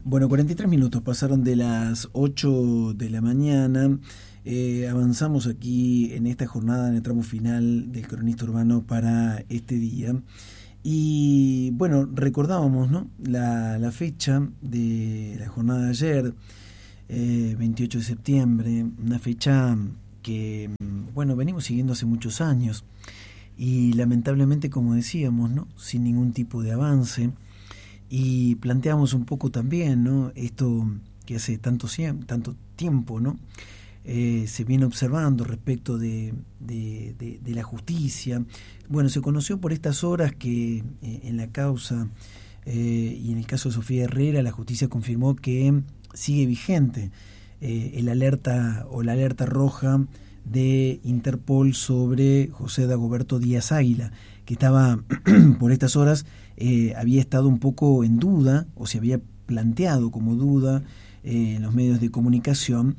Bueno, 43 minutos pasaron de las 8 de la mañana. Avanzamos aquí en esta jornada, en el tramo final del Cronista Urbano para este día. Y bueno, recordábamos, ¿no?, la fecha de la jornada de ayer, 28 de septiembre, una fecha que, bueno, venimos siguiendo hace muchos años y lamentablemente, como decíamos, ¿no?, sin ningún tipo de avance. Y planteamos un poco también, ¿no?, esto que hace tanto tiempo, ¿no?, se viene observando respecto de la justicia. Bueno, se conoció por estas horas que en la causa y en el caso de Sofía Herrera, la justicia confirmó que sigue vigente el alerta o la alerta roja de Interpol sobre José Dagoberto Díaz Águila, que estaba por estas horas había estado un poco en duda, o se había planteado como duda en los medios de comunicación,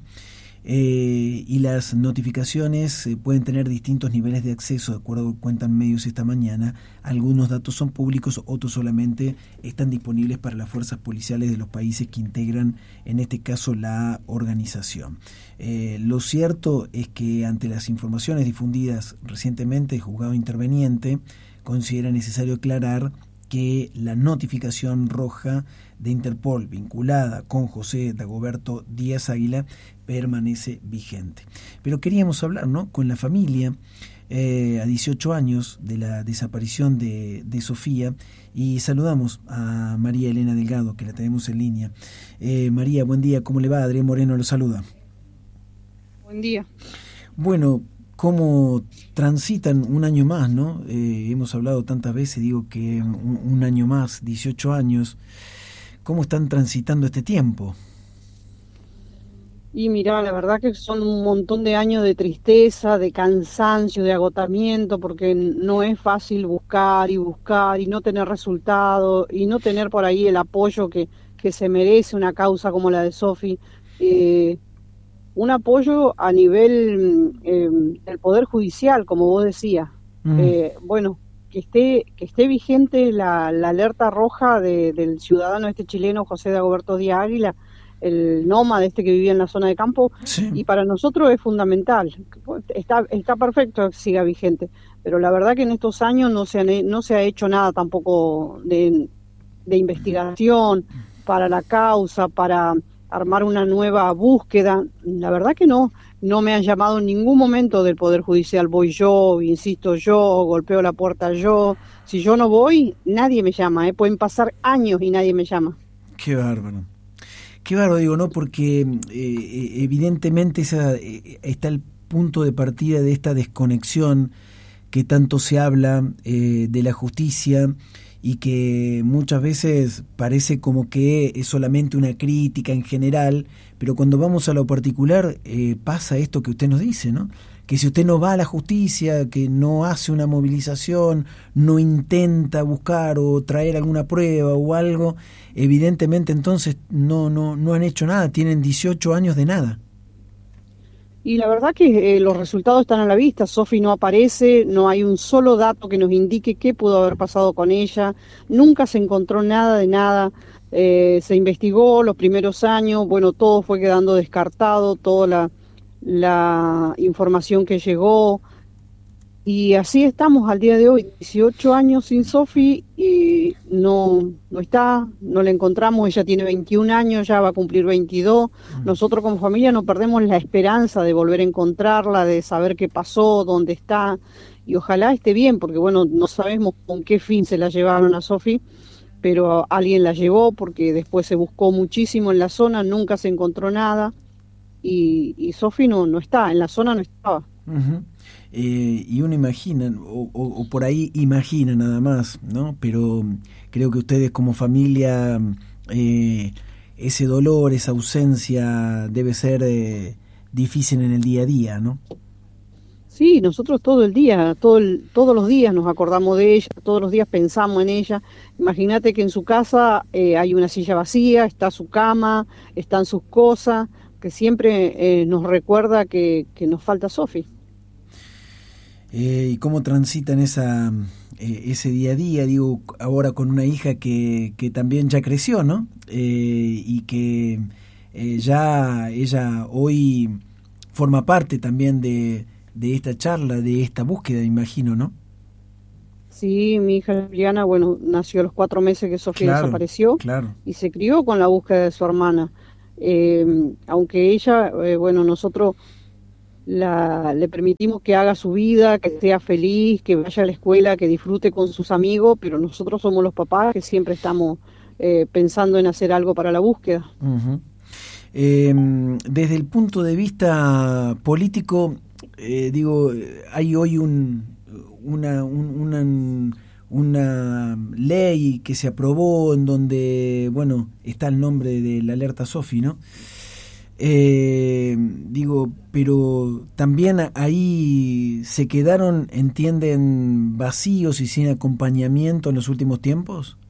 y las notificaciones pueden tener distintos niveles de acceso, de acuerdo a lo que cuentan medios esta mañana. Algunos datos son públicos, otros solamente están disponibles para las fuerzas policiales de los países que integran, en este caso, la organización. Lo cierto es que ante las informaciones difundidas recientemente, el juzgado interveniente considera necesario aclarar que la notificación roja de Interpol vinculada con José Dagoberto Díaz Águila permanece vigente. Pero queríamos hablar, ¿no?, con la familia a 18 años de la desaparición de Sofía, y saludamos a María Elena Delgado, que la tenemos en línea. María, buen día, ¿cómo le va? Adrián Moreno lo saluda. Buen día. Bueno, ¿cómo transitan un año más, no? Hemos hablado tantas veces, digo que un año más, 18 años. ¿Cómo están transitando este tiempo? Y mirá, la verdad que son un montón de años de tristeza, de cansancio, de agotamiento, porque no es fácil buscar y no tener resultado y no tener por ahí el apoyo que se merece una causa como la de Sofi. Un apoyo a nivel del Poder Judicial, como vos decías. Bueno, que esté vigente la alerta roja del ciudadano chileno José Dagoberto Díaz Águila, el nómada que vivía en la zona de campo. Sí. Y para nosotros es fundamental. Está perfecto que siga vigente, pero la verdad que en estos años no se ha hecho nada tampoco de investigación para la causa, para armar una nueva búsqueda. La verdad que no me han llamado en ningún momento del Poder Judicial. Voy yo, insisto yo, golpeo la puerta yo. Si yo no voy, nadie me llama, pueden pasar años y nadie me llama. Qué bárbaro. Qué bárbaro, digo, ¿no? Porque evidentemente está el punto de partida de esta desconexión que tanto se habla de la justicia, y que muchas veces parece como que es solamente una crítica en general, pero cuando vamos a lo particular pasa esto que usted nos dice, ¿no? Que si usted no va a la justicia, que no hace una movilización, no intenta buscar o traer alguna prueba o algo, evidentemente entonces no han hecho nada, tienen 18 años de nada. Y la verdad que los resultados están a la vista. Sofi no aparece, no hay un solo dato que nos indique qué pudo haber pasado con ella, nunca se encontró nada de nada. Se investigó los primeros años, bueno, todo fue quedando descartado, toda la información que llegó, y así estamos al día de hoy, 18 años sin Sofi, y no está, no la encontramos. Ella tiene 21 años, ya va a cumplir 22. Nosotros como familia no perdemos la esperanza de volver a encontrarla, de saber qué pasó, dónde está, y ojalá esté bien, porque bueno, no sabemos con qué fin se la llevaron a Sofi, pero alguien la llevó, porque después se buscó muchísimo en la zona, nunca se encontró nada, y Sofi no está, en la zona no estaba. Uh-huh. Y uno imagina, o por ahí imagina nada más, ¿no? Pero creo que ustedes como familia, ese dolor, esa ausencia debe ser difícil en el día a día, ¿no? Sí, nosotros todo el día, todos los días nos acordamos de ella, todos los días pensamos en ella. Imagínate que en su casa hay una silla vacía, está su cama, están sus cosas, que siempre nos recuerda que nos falta Sofi. y cómo transitan ese día a día, digo, ahora con una hija que también ya creció, ¿no? Y que ya ella hoy forma parte también de esta charla, de esta búsqueda, imagino, ¿no? Sí, mi hija Juliana, bueno, nació a los 4 meses que Sofía Claro, desapareció claro. y se crió con la búsqueda de su hermana. Eh, Aunque ella, bueno, nosotros le permitimos que haga su vida, que sea feliz, que vaya a la escuela, que disfrute con sus amigos, pero nosotros somos los papás que siempre estamos pensando en hacer algo para la búsqueda. Ujú. Desde el punto de vista político, digo, hay hoy una ley que se aprobó en donde, bueno, está el nombre de la alerta Sofi, ¿no? Digo, pero también ahí se quedaron, entienden, vacíos y sin acompañamiento en los últimos tiempos.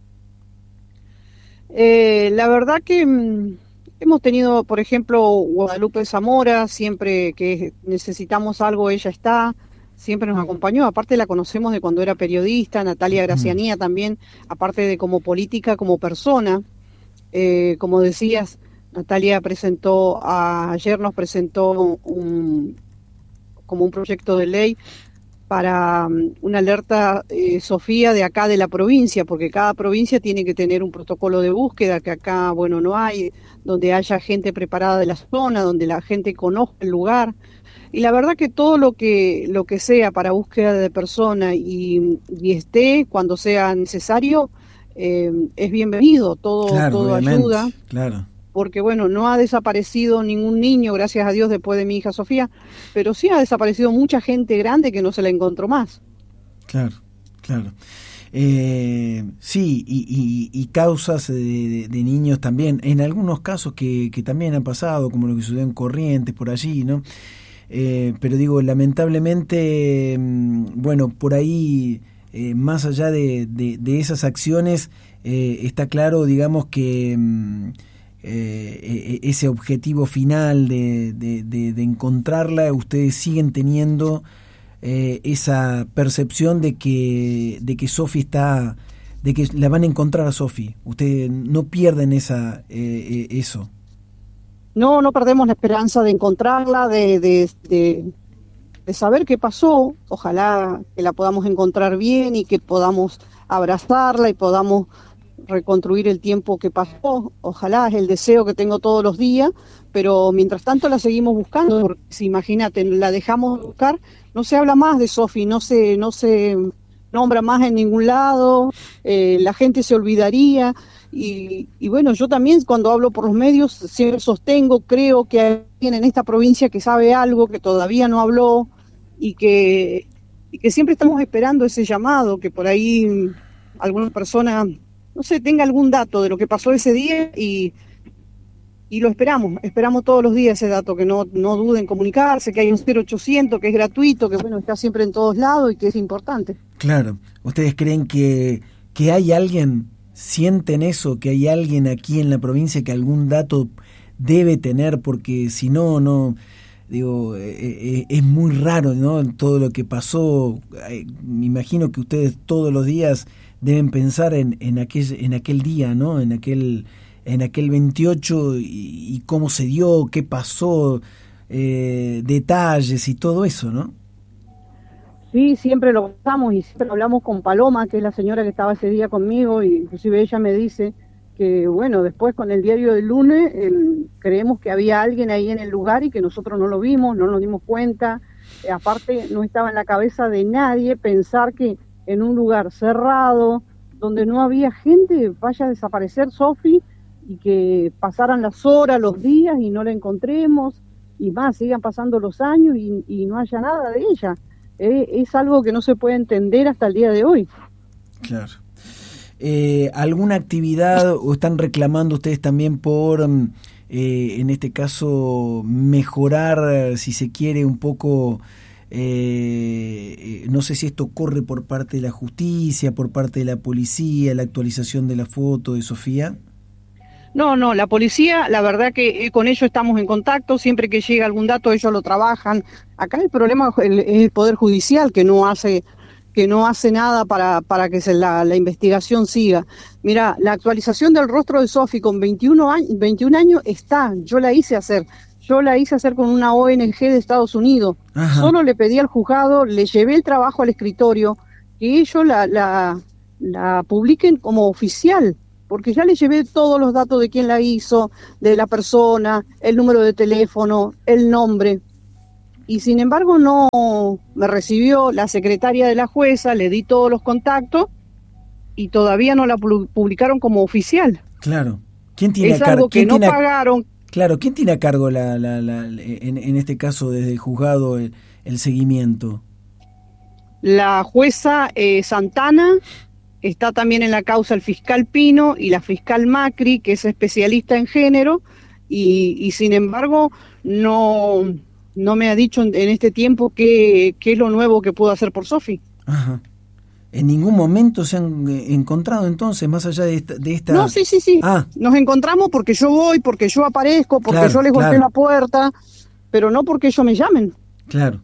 La verdad que hemos tenido, por ejemplo, Guadalupe Zamora, siempre que necesitamos algo, ella está, siempre nos acompañó, aparte la conocemos de cuando era periodista, Natalia Mm. Gracianía también, aparte de como política, como persona. Como decías, Natalia ayer nos presentó como un proyecto de ley para una alerta, Sofía, de acá de la provincia, porque cada provincia tiene que tener un protocolo de búsqueda que acá, bueno, no hay, donde haya gente preparada de la zona, donde la gente conozca el lugar. Y la verdad que todo lo que sea para búsqueda de persona y esté cuando sea necesario, es bienvenido, Claro, todo obviamente, ayuda, claro. porque bueno, no ha desaparecido ningún niño, gracias a Dios, después de mi hija Sofía, pero sí ha desaparecido mucha gente grande que no se la encontró más. Claro, claro. Sí, y causas de niños también, en algunos casos que también han pasado, como lo que sucedió en Corrientes, por allí, ¿no? Pero digo, lamentablemente, bueno, por ahí, más allá de esas acciones, está claro, digamos, que ese objetivo final de encontrarla, ustedes siguen teniendo esa percepción de que Sofi está, de que la van a encontrar a Sofi. Ustedes no pierden eso. No, no perdemos la esperanza de encontrarla, de saber qué pasó. Ojalá que la podamos encontrar bien y que podamos abrazarla y podamos reconstruir el tiempo que pasó. Ojalá, es el deseo que tengo todos los días, pero mientras tanto la seguimos buscando, porque si imagínate, la dejamos buscar, no se habla más de Sofi, no se nombra más en ningún lado, la gente se olvidaría. Y bueno, yo también cuando hablo por los medios siempre sostengo, creo que hay alguien en esta provincia que sabe algo, que todavía no habló y que siempre estamos esperando ese llamado, que por ahí alguna persona, no sé, tenga algún dato de lo que pasó ese día y lo esperamos todos los días ese dato, que no duden en comunicarse, que hay un 0800 que es gratuito, que bueno, está siempre en todos lados y que es importante. Claro. ¿Ustedes creen que hay alguien, sienten eso, que hay alguien aquí en la provincia que algún dato debe tener? Porque si no, no, digo, es muy raro, ¿no? Todo lo que pasó. Me imagino que ustedes todos los días deben pensar en aquel día, ¿no? En aquel 28 y cómo se dio, qué pasó, detalles y todo eso, ¿no? Sí, siempre lo pasamos y siempre hablamos con Paloma, que es la señora que estaba ese día conmigo, y inclusive ella me dice que, bueno, después con el diario del lunes, creemos que había alguien ahí en el lugar y que nosotros no lo vimos, no nos dimos cuenta. Aparte, no estaba en la cabeza de nadie pensar que en un lugar cerrado, donde no había gente, vaya a desaparecer Sofi y que pasaran las horas, los días y no la encontremos, y más, sigan pasando los años y no haya nada de ella. Es algo que no se puede entender hasta el día de hoy. Claro. ¿Alguna actividad o están reclamando ustedes también por, en este caso, mejorar, si se quiere, un poco, no sé si esto corre por parte de la justicia, por parte de la policía, la actualización de la foto de Sofía? No, la policía, la verdad que con ellos estamos en contacto, siempre que llega algún dato ellos lo trabajan. Acá el problema es el Poder Judicial que no hace nada para que la investigación siga. Mira, la actualización del rostro de Sofi con 21 años está, yo la hice hacer con una ONG de Estados Unidos. Ajá. Solo le pedí al juzgado, le llevé el trabajo al escritorio, que ellos la publiquen como oficial, porque ya le llevé todos los datos de quién la hizo, de la persona, el número de teléfono, el nombre. Y sin embargo no me recibió la secretaria de la jueza, le di todos los contactos y todavía no la publicaron como oficial. Claro. ¿Quién tiene es algo que no pagaron. Claro, ¿quién tiene a cargo en este caso desde el juzgado el seguimiento? La jueza Santana, está también en la causa el fiscal Pino y la fiscal Macri, que es especialista en género, y sin embargo no me ha dicho en este tiempo qué es lo nuevo que puedo hacer por Sofi. Ajá. ¿En ningún momento se han encontrado entonces, más allá de esta... No, sí. Ah. Nos encontramos porque yo voy, porque yo aparezco, porque yo les golpeo la puerta, pero no porque ellos me llamen. Claro.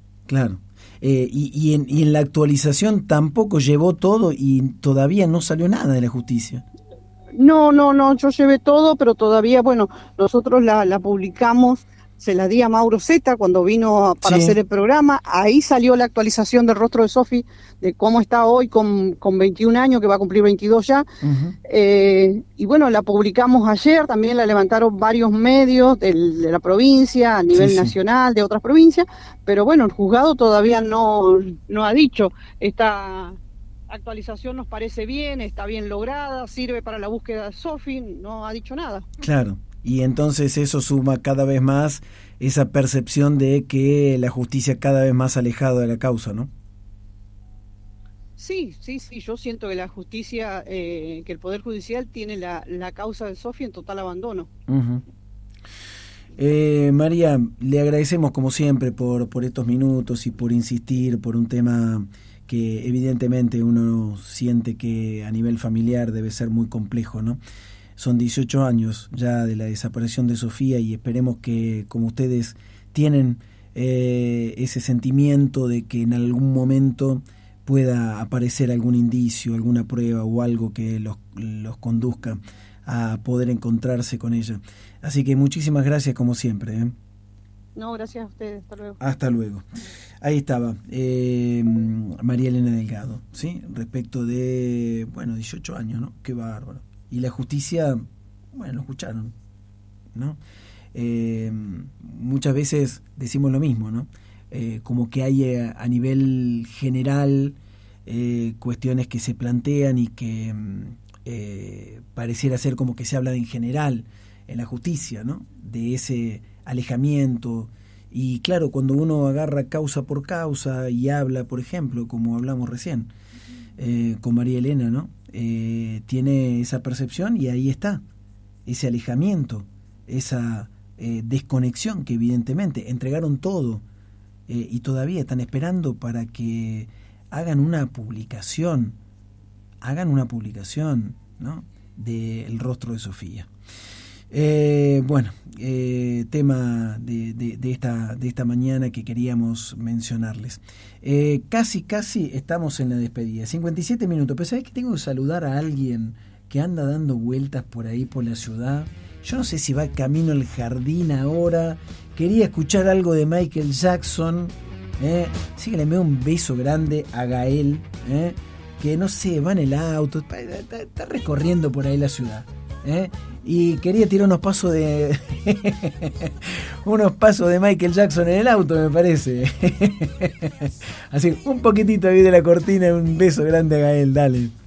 Y en la actualización tampoco llevó todo y todavía no salió nada de la justicia. No, yo llevé todo, pero todavía, bueno, nosotros la publicamos, se la di a Mauro Zeta cuando vino para hacer el programa, ahí salió la actualización del rostro de Sofi, de cómo está hoy con 21 años, que va a cumplir 22 ya, y bueno, la publicamos ayer, también la levantaron varios medios de la provincia, a nivel nacional, de otras provincias, pero bueno, el juzgado todavía no ha dicho, esta actualización nos parece bien, está bien lograda, sirve para la búsqueda de Sofi, no ha dicho nada. Claro. Y entonces eso suma cada vez más esa percepción de que la justicia cada vez más alejada de la causa, ¿no? Sí, yo siento que la justicia, que el Poder Judicial tiene la causa de Sofi en total abandono. María, le agradecemos como siempre por estos minutos y por insistir por un tema que evidentemente uno siente que a nivel familiar debe ser muy complejo, ¿no? Son 18 años ya de la desaparición de Sofía y esperemos que, como ustedes tienen ese sentimiento de que en algún momento pueda aparecer algún indicio, alguna prueba o algo que los conduzca a poder encontrarse con ella. Así que muchísimas gracias como siempre. No, gracias a ustedes. Hasta luego. Hasta luego. Ahí estaba María Elena Delgado, ¿sí? Respecto de, 18 años, ¿no? Qué bárbaro. Y la justicia, lo escucharon, ¿no? Muchas veces decimos lo mismo, ¿no? Como que hay a nivel general cuestiones que se plantean y que pareciera ser como que se habla en general en la justicia, ¿no? De ese alejamiento. Y claro, cuando uno agarra causa por causa y habla, por ejemplo, como hablamos recién con María Elena, ¿no? Tiene esa percepción y ahí está, ese alejamiento, esa desconexión que evidentemente entregaron todo y todavía están esperando para que hagan una publicación, ¿no? del rostro de Sofía. Tema de esta mañana que queríamos mencionarles. Casi estamos en la despedida. 57 minutos. Pero ¿sabés que tengo que saludar a alguien que anda dando vueltas por ahí por la ciudad? Yo no sé si va camino al jardín ahora. Quería escuchar algo de Michael Jackson. Así que le envío un beso grande a Gael. Que no sé, va en el auto. Está recorriendo por ahí la ciudad. Y quería tirar unos pasos de Michael Jackson en el auto, me parece. Así, un poquitito ahí de la cortina, un beso grande a Gael, dale.